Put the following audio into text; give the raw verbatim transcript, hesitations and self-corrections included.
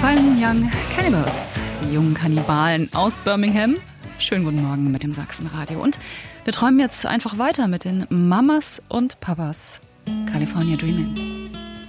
Fine Young Cannibals, die jungen Kannibalen aus Birmingham. Schönen guten Morgen mit dem Sachsenradio. Und wir träumen jetzt einfach weiter mit den Mamas und Papas. California Dreamin'.